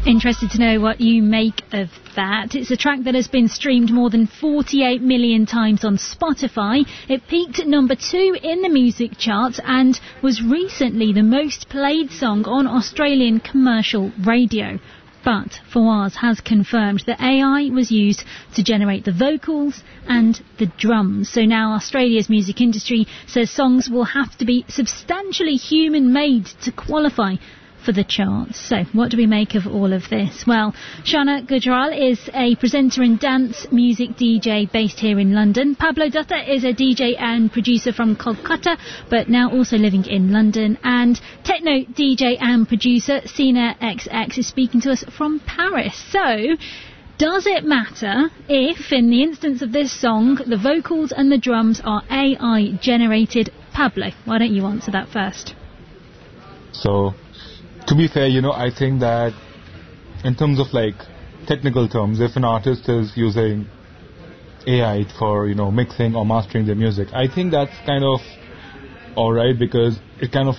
Interested to know what you make of that. It's a track that has been streamed more than 48 million times on Spotify. It peaked at number 2 in the music charts and was recently the most played song on Australian commercial radio. But Fawaz has confirmed that AI was used to generate the vocals and the drums. So now Australia's music industry says songs will have to be substantially human-made to qualify for the charts. So what do we make of all of this? Well, Shana Gujral is a presenter and dance music DJ based here in London. Pablo Dutta is a DJ and producer from Kolkata, but now also living in London. And techno DJ and producer Sina XX is speaking to us from Paris. So, does it matter if, in the instance of this song, the vocals and the drums are AI generated? Pablo, why don't you answer that first? So, to be fair, I think that in terms of technical terms, if an artist is using AI for, mixing or mastering their music, I think that's kind of alright, because it kind of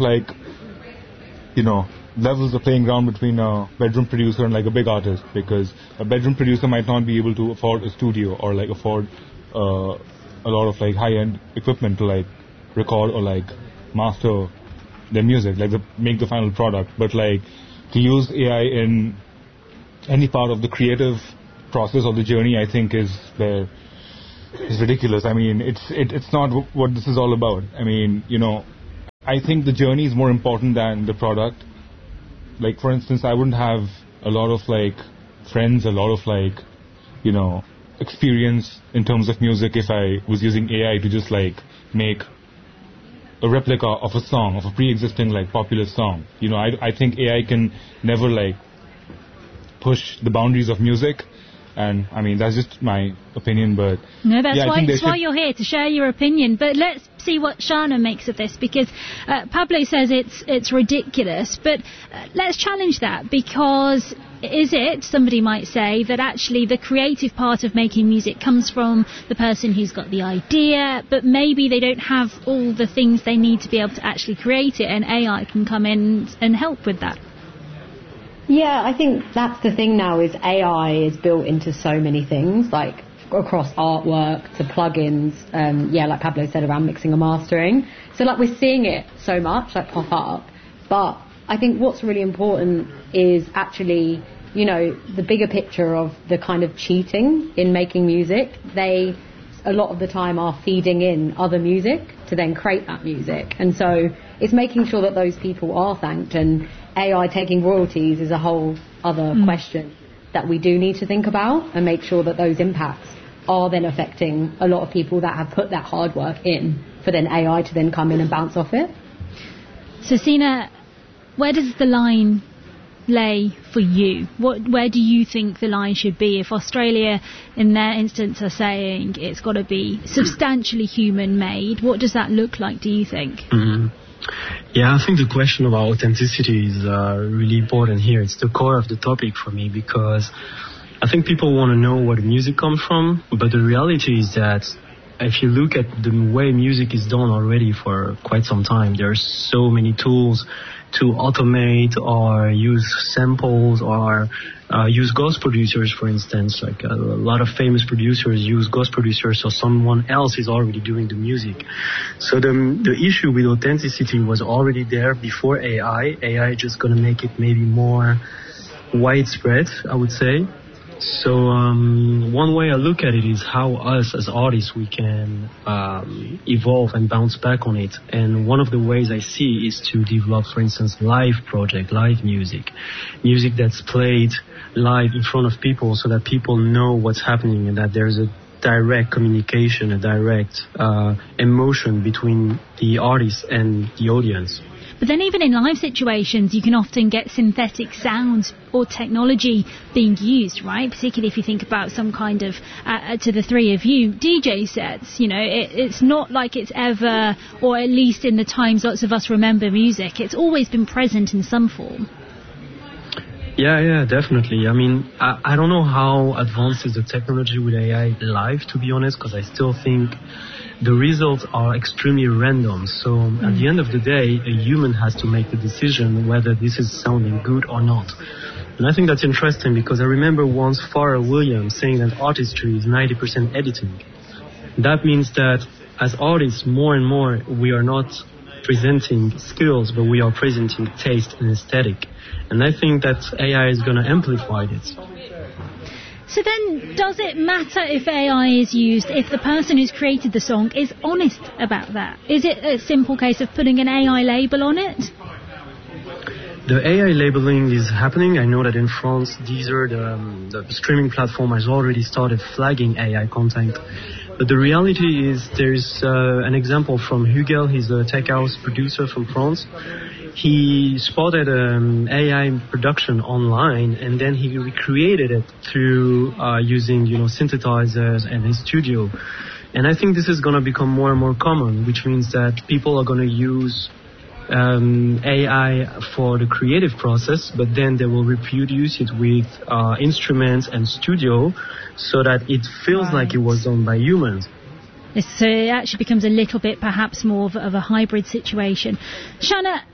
levels the playing ground between a bedroom producer and a big artist, because a bedroom producer might not be able to afford a studio or afford a lot of high-end equipment to record or master their music, make the final product. But to use AI in any part of the creative process or the journey, I think is ridiculous. I mean, it's not what this is all about. I mean, I think the journey is more important than the product. For instance, I wouldn't have a lot of friends, a lot of experience in terms of music if I was using AI to just make a replica of a song, of a pre-existing popular song. I think AI can never push the boundaries of music, and I mean that's just my opinion. But no, that's why you're here, to share your opinion. But let's see what Shana makes of this, because Pablo says it's ridiculous. But let's challenge that, because is it, somebody might say, that actually the creative part of making music comes from the person who's got the idea, but maybe they don't have all the things they need to be able to actually create it, and AI can come in and help with that? Yeah, I think that's the thing now, is AI is built into so many things, across artwork to plugins, like Pablo said, around mixing and mastering. So we're seeing it so much pop up, but I think what's really important is actually, the bigger picture of the kind of cheating in making music. They, a lot of the time, are feeding in other music to then create that music. And so it's making sure that those people are thanked, and AI taking royalties is a whole other question that we do need to think about, and make sure that those impacts are then affecting a lot of people that have put that hard work in, for then AI to then come in and bounce off it. So, Sina, where does the line lay for you? Where do you think the line should be? If Australia, in their instance, are saying it's got to be substantially human-made, what does that look like, do you think? Mm-hmm. Yeah, I think the question about authenticity is really important here. It's the core of the topic for me, because I think people want to know where the music comes from, but the reality is that if you look at the way music is done already for quite some time, there are so many tools to automate or use samples or use ghost producers, for instance. A lot of famous producers use ghost producers, so someone else is already doing the music. So the issue with authenticity was already there before AI. AI is just going to make it maybe more widespread, I would say. So one way I look at it is how us as artists, we can evolve and bounce back on it. And one of the ways I see is to develop, for instance, live music that's played live in front of people, so that people know what's happening and that there's a direct communication, a direct emotion between the artist and the audience. But then even in live situations, you can often get synthetic sounds or technology being used, right? Particularly if you think about some kind of, to the three of you, DJ sets. It's not like it's ever, or at least in the times lots of us remember music, it's always been present in some form. Yeah, definitely. I mean, I don't know how advanced is the technology with AI live, to be honest, because I still think the results are extremely random. So at the end of the day, a human has to make the decision whether this is sounding good or not. And I think that's interesting because I remember once Pharrell Williams saying that artistry is 90% editing. That means that as artists, more and more, we are not presenting skills, but we are presenting taste and aesthetic. And I think that AI is going to amplify this. So then, does it matter if AI is used if the person who's created the song is honest about that? Is it a simple case of putting an AI label on it? The AI labeling is happening. I know that in France, Deezer, the streaming platform, has already started flagging AI content. But the reality is there's an example from Hugel. He's a tech house producer from France. He spotted AI production online, and then he recreated it through using, synthesizers and his studio. And I think this is going to become more and more common, which means that people are going to use AI for the creative process, but then they will reproduce it with instruments and studio so that it feels like it was done by humans. So it actually becomes a little bit perhaps more of a hybrid situation. Shanna,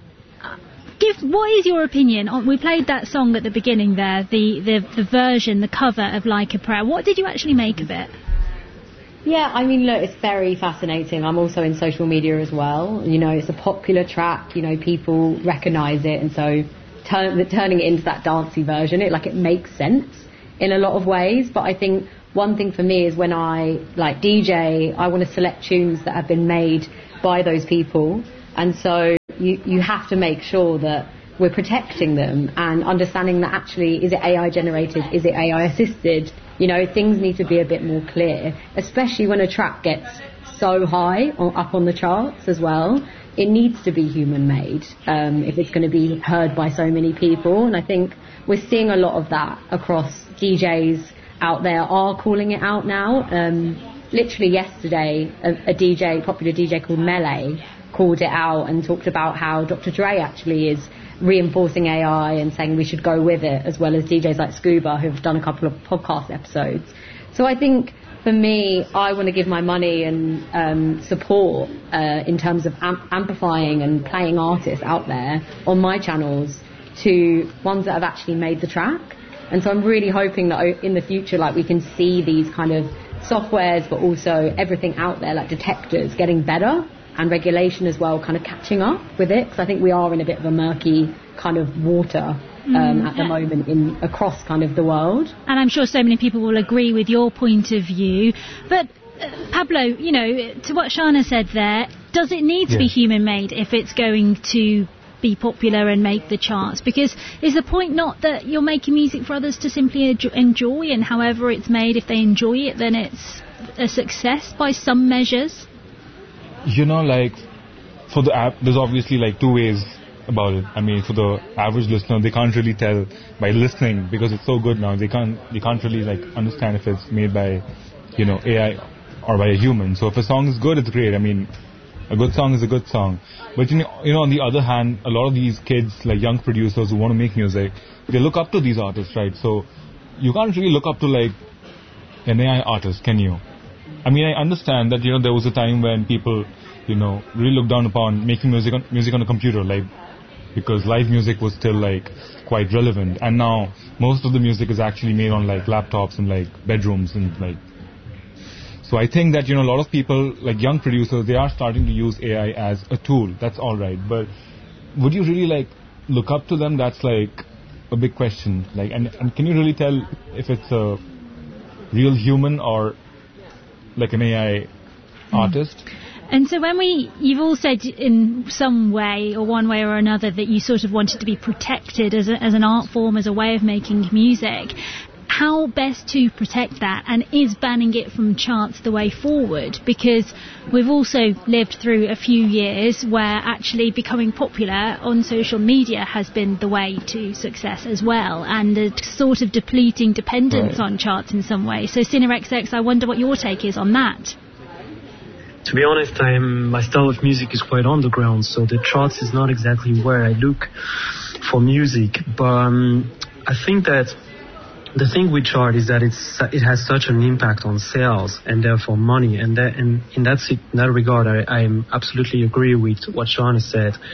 what is your opinion on, we played that song at the beginning there, the version, the cover of Like a Prayer. What did you actually make of it? Yeah, I mean, look, it's very fascinating. I'm also in social media as well. It's a popular track. People recognise it, and so turning it into that dancey version, it makes sense in a lot of ways. But I think one thing for me is when I DJ, I want to select tunes that have been made by those people, and so you have to make sure that we're protecting them and understanding that actually, is it AI generated? Is it AI assisted? Things need to be a bit more clear, especially when a track gets so high or up on the charts as well. It needs to be human made if it's going to be heard by so many people. And I think we're seeing a lot of that across DJs out there are calling it out now. Literally yesterday, a popular DJ called Melee called it out and talked about how Dr. Dre actually is reinforcing AI and saying we should go with it, as well as DJs like Scuba who've done a couple of podcast episodes. So I think for me, I want to give my money and support in terms of amplifying and playing artists out there on my channels to ones that have actually made the track. And so I'm really hoping that in the future, we can see these kind of softwares, but also everything out there, like detectors, getting better, and regulation as well, kind of catching up with it, because I think we are in a bit of a murky kind of water at the moment across kind of the world. And I'm sure so many people will agree with your point of view. But Pablo, to what Shanna said there, does it need to be human-made if it's going to be popular and make the charts? Because is the point not that you're making music for others to simply enjoy, and however it's made, if they enjoy it, then it's a success by some measures? For the app, there's obviously two ways about it. I mean, for the average listener, they can't really tell by listening because it's so good now. They can't really understand if it's made by, AI or by a human. So if a song is good, it's great. I mean, a good song is a good song. But on the other hand, a lot of these kids, young producers who want to make music, they look up to these artists, right? So you can't really look up to an AI artist, can you? I mean, I understand that, there was a time when people, really looked down upon making music on a computer, because live music was still, quite relevant. And now, most of the music is actually made on, laptops and, bedrooms and, So I think that, a lot of people, young producers, they are starting to use AI as a tool. That's all right. But would you really, look up to them? That's, a big question. And can you really tell if it's a real human or an AI artist? And so you've all said in some way or one way or another that you sort of wanted to be protected as an art form, as a way of making music. How best to protect that, and is banning it from charts the way forward? Because we've also lived through a few years where actually becoming popular on social media has been the way to success as well, and a sort of depleting dependence on charts in some way. So CineXX, I wonder what your take is on that. To be honest, my style of music is quite underground, so the charts is not exactly where I look for music. But I think that the thing with chart is that it has such an impact on sales and therefore money. And in that regard, I absolutely agree with what Sean said.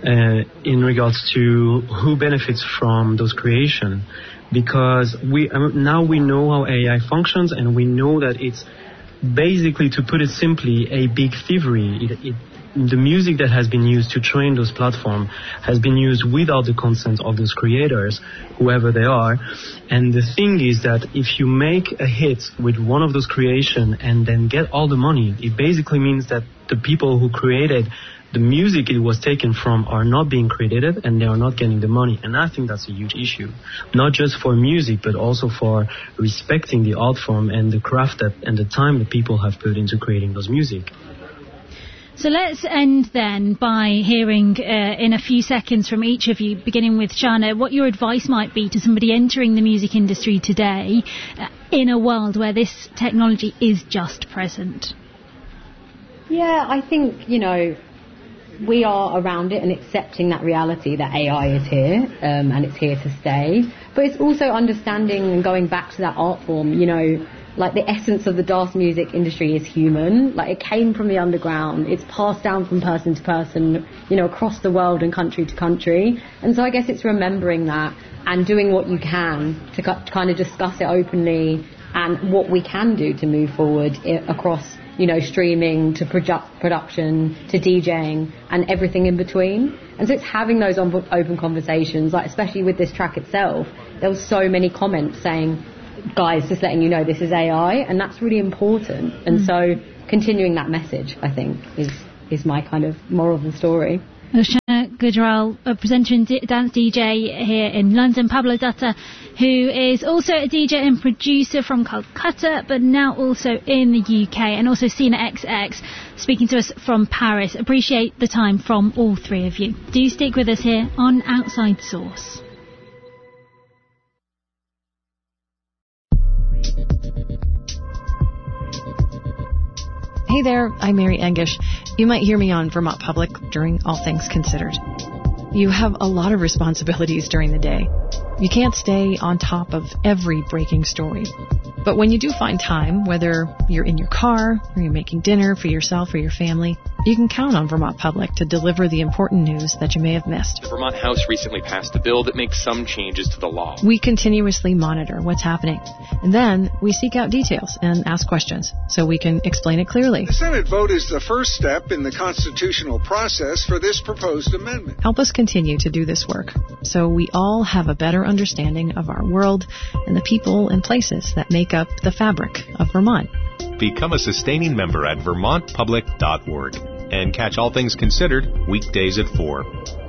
in regards to who benefits from those creation, because now we know how AI functions, and we know that it's basically, to put it simply, a big thievery. The music that has been used to train those platforms has been used without the consent of those creators, whoever they are. And the thing is that if you make a hit with one of those creations and then get all the money, it basically means that the people who created the music it was taken from are not being credited, and they are not getting the money. And I think that's a huge issue, not just for music, but also for respecting the art form and the craft and the time that people have put into creating those music. So let's end then by hearing in a few seconds from each of you, beginning with Shana, what your advice might be to somebody entering the music industry today in a world where this technology is just present. Yeah, I think, we are around it and accepting that reality that AI is here and it's here to stay. But it's also understanding and going back to that art form, like the essence of the dance music industry is human. Like, it came from the underground. It's passed down from person to person, across the world and country to country. And so I guess it's remembering that and doing what you can to kind of discuss it openly and what we can do to move forward across, streaming to production to DJing and everything in between. And so it's having those open conversations, like especially with this track itself. There was so many comments saying, guys, just letting you know this is AI, and that's really important. And so continuing that message, I think, is my kind of moral of the story. Shana Gujral, a presenter and dance DJ here in London. Pablo Datta, who is also a DJ and producer from Calcutta, but now also in the UK, and also Sina XX, speaking to us from Paris. Appreciate the time from all three of you. Do stick with us here on Outside Source. Hey there, I'm Mary Angish. You might hear me on Vermont Public during All Things Considered. You have a lot of responsibilities during the day. You can't stay on top of every breaking story. But when you do find time, whether you're in your car or you're making dinner for yourself or your family, you can count on Vermont Public to deliver the important news that you may have missed. The Vermont House recently passed a bill that makes some changes to the law. We continuously monitor what's happening, and then we seek out details and ask questions so we can explain it clearly. The Senate vote is the first step in the constitutional process for this proposed amendment. Help us continue to do this work so we all have a better understanding of our world and the people and places that make up the fabric of Vermont. Become a sustaining member at vermontpublic.org and catch All Things Considered weekdays at 4.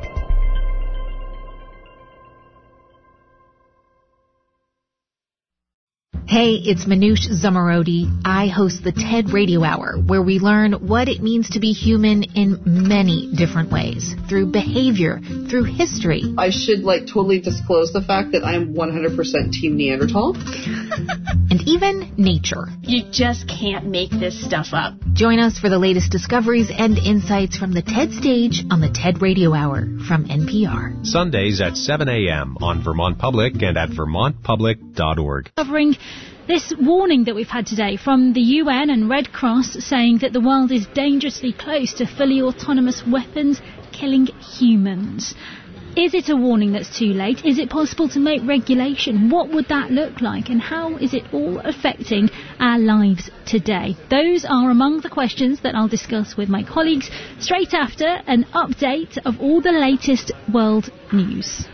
Hey, it's Manoush Zamarodi. I host the TED Radio Hour, where we learn what it means to be human in many different ways, through behavior, through history. I should totally disclose the fact that I am 100% Team Neanderthal. And even nature. You just can't make this stuff up. Join us for the latest discoveries and insights from the TED stage on the TED Radio Hour from NPR. Sundays at 7 a.m. on Vermont Public and at vermontpublic.org. Covering this warning that we've had today from the UN and Red Cross, saying that the world is dangerously close to fully autonomous weapons killing humans. Is it a warning that's too late? Is it possible to make regulation? What would that look like? And how is it all affecting our lives today? Those are among the questions that I'll discuss with my colleagues straight after an update of all the latest world news.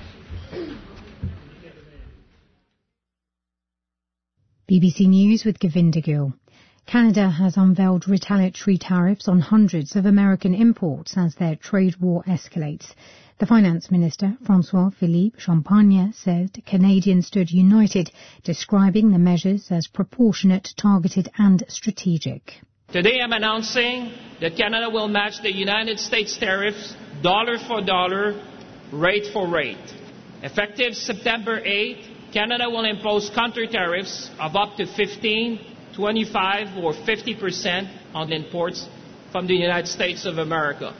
BBC News with Govinda Gill. Canada has unveiled retaliatory tariffs on hundreds of American imports as their trade war escalates. The Finance Minister, François-Philippe Champagne, said Canadians stood united, describing the measures as proportionate, targeted and strategic. Today I'm announcing that Canada will match the United States tariffs dollar for dollar, rate for rate. Effective September 8th, Canada will impose counter-tariffs of up to 15, 25 or 50% on imports from the United States of America.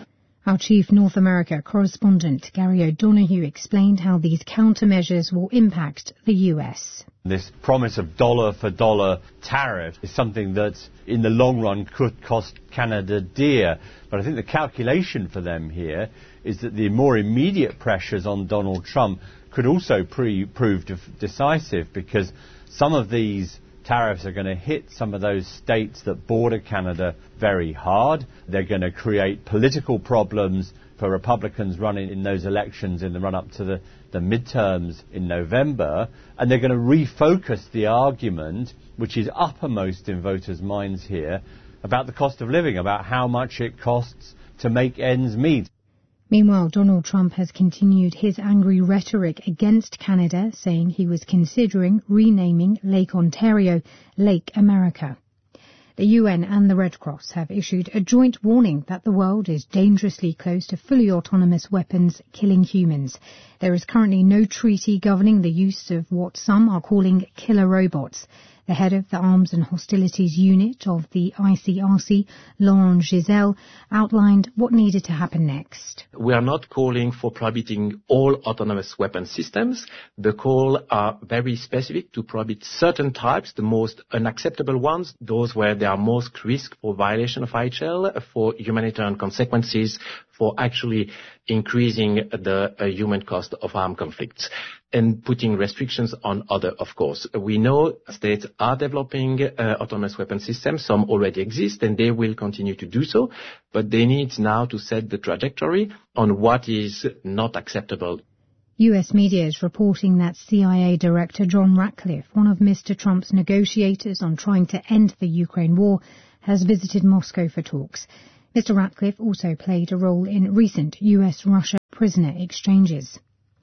Our chief North America correspondent, Gary O'Donoghue, explained how these countermeasures will impact the US. This promise of dollar-for-dollar tariff is something that, in the long run, could cost Canada dear. But I think the calculation for them here is that the more immediate pressures on Donald Trump could also prove decisive, because some of these tariffs are going to hit some of those states that border Canada very hard. They're going to create political problems for Republicans running in those elections in the run-up to the midterms in November. And they're going to refocus the argument, which is uppermost in voters' minds here, about the cost of living, about how much it costs to make ends meet. Meanwhile, Donald Trump has continued his angry rhetoric against Canada, saying he was considering renaming Lake Ontario Lake America. The UN and the Red Cross have issued a joint warning that the world is dangerously close to fully autonomous weapons killing humans. There is currently no treaty governing the use of what some are calling killer robots. The head of the Arms and Hostilities Unit of the ICRC, Laurent Giselle, outlined what needed to happen next. We are not calling for prohibiting all autonomous weapon systems. The calls are very specific to prohibit certain types, the most unacceptable ones, those where there are most risk for violation of IHL, for humanitarian consequences, for actually increasing the human cost of armed conflicts, and putting restrictions on other, of course. We know states are developing autonomous weapon systems. Some already exist, and they will continue to do so, but they need now to set the trajectory on what is not acceptable. US media is reporting that CIA Director John Ratcliffe, one of Mr. Trump's negotiators on trying to end the Ukraine war, has visited Moscow for talks. Mr. Ratcliffe also played a role in recent US-Russia prisoner exchanges.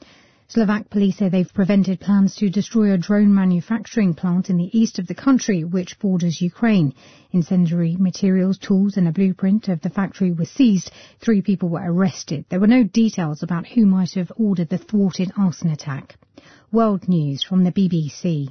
Slovak police say they've prevented plans to destroy a drone manufacturing plant in the east of the country, which borders Ukraine. Incendiary materials, tools and a blueprint of the factory were seized. 3 people were arrested. There were no details about who might have ordered the thwarted arson attack. World news from the BBC.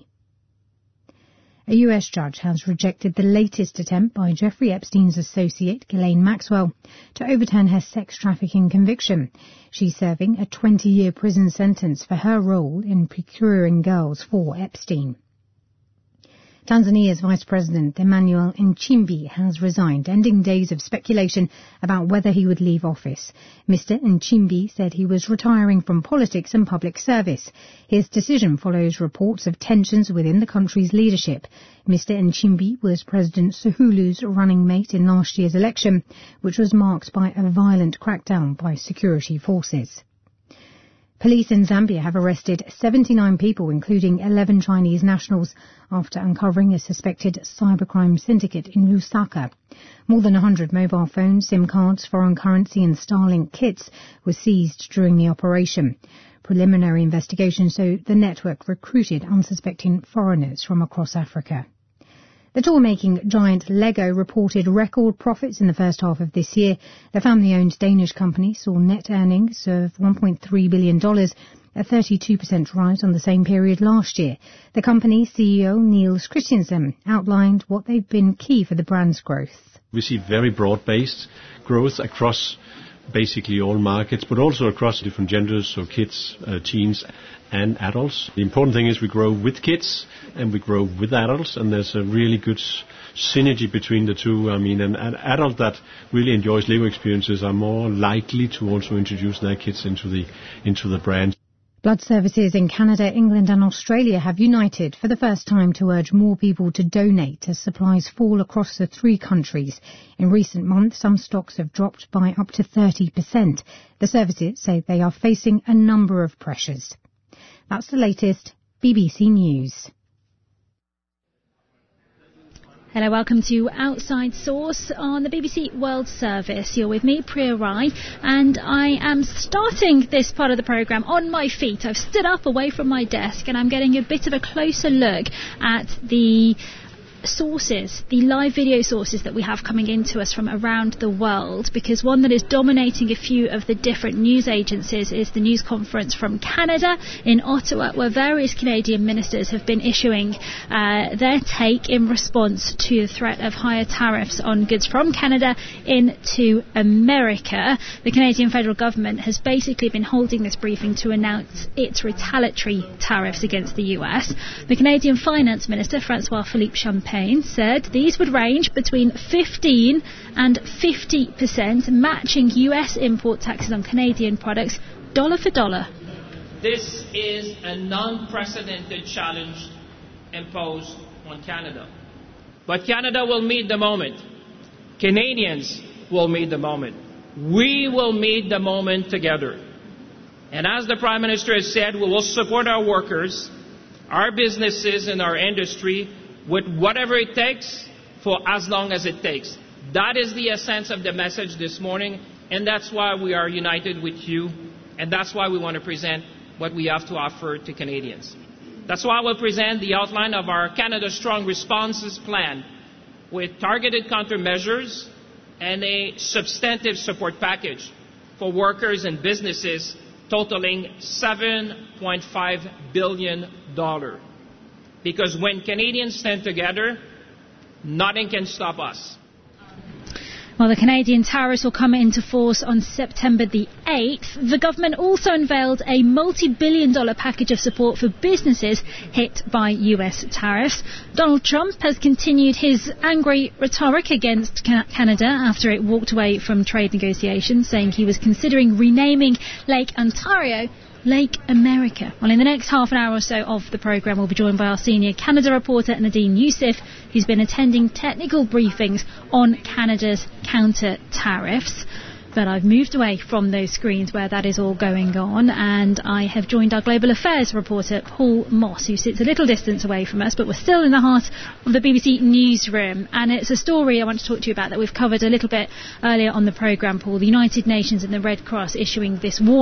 A US judge has rejected the latest attempt by Jeffrey Epstein's associate, Ghislaine Maxwell, to overturn her sex trafficking conviction. She's serving a 20-year prison sentence for her role in procuring girls for Epstein. Tanzania's Vice President Emmanuel Nchimbi has resigned, ending days of speculation about whether he would leave office. Mr. Nchimbi said he was retiring from politics and public service. His decision follows reports of tensions within the country's leadership. Mr. Nchimbi was President Suluhu's running mate in last year's election, which was marked by a violent crackdown by security forces. Police in Zambia have arrested 79 people, including 11 Chinese nationals, after uncovering a suspected cybercrime syndicate in Lusaka. More than 100 mobile phones, SIM cards, foreign currency and Starlink kits were seized during the operation. Preliminary investigations show the network recruited unsuspecting foreigners from across Africa. The toy-making giant Lego reported record profits in the first half of this year. The family-owned Danish company saw net earnings of $1.3 billion, a 32% rise on the same period last year. The company's CEO, Niels Christiansen, outlined what they've been key for the brand's growth. We see very broad-based growth across basically all markets, but also across different genders, so kids, teens and adults. The important thing is we grow with kids and we grow with adults, and there's a really good synergy between the two. I mean, an adult that really enjoys Lego experiences are more likely to also introduce their kids into the brand. Blood services in Canada, England and Australia have united for the first time to urge more people to donate as supplies fall across the 3 countries. In recent months, some stocks have dropped by up to 30%. The services say they are facing a number of pressures. That's the latest BBC News. Hello, welcome to Outside Source on the BBC World Service. You're with me, Priya Rai, and I am starting this part of the programme on my feet. I've stood up away from my desk and I'm getting a bit of a closer look at the sources, the live video sources that we have coming into us from around the world, because one that is dominating a few of the different news agencies is the news conference from Canada in Ottawa, where various Canadian ministers have been issuing their take in response to the threat of higher tariffs on goods from Canada into America. The Canadian federal government has basically been holding this briefing to announce its retaliatory tariffs against the US. The Canadian Finance Minister, François-Philippe Champagne, said these would range between 15 and 50%, matching US import taxes on Canadian products dollar for dollar. This is an unprecedented challenge imposed on Canada. But Canada will meet the moment. Canadians will meet the moment. We will meet the moment together. And as the Prime Minister has said, we will support our workers, our businesses and our industry with whatever it takes for as long as it takes. That is the essence of the message this morning, and that's why we are united with you, and that's why we want to present what we have to offer to Canadians. That's why we'll present the outline of our Canada Strong Responses Plan with targeted countermeasures and a substantive support package for workers and businesses totaling $7.5 billion. Because when Canadians stand together, nothing can stop us. Well, the Canadian tariffs will come into force on September the 8th. The government also unveiled a multi-billion-dollar package of support for businesses hit by US tariffs. Donald Trump has continued his angry rhetoric against Canada after it walked away from trade negotiations, saying he was considering renaming Lake Ontario Lake America. Well, in the next half an hour or so of the programme, we'll be joined by our senior Canada reporter, Nadine Youssef, who's been attending technical briefings on Canada's counter-tariffs. But I've moved away from those screens where that is all going on, and I have joined our global affairs reporter, Paul Moss, who sits a little distance away from us, but we're still in the heart of the BBC newsroom. And it's a story I want to talk to you about that we've covered a little bit earlier on the programme, Paul. The United Nations and the Red Cross issuing this warning